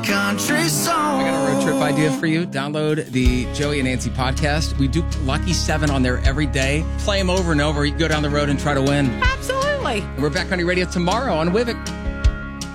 country song. I got a road trip idea for you. Download the Joey and Nancy podcast. We do Lucky 7 on there every day. Play them over and over. You can go down the road and try to win. Absolutely. We're back on your radio tomorrow on Wivik.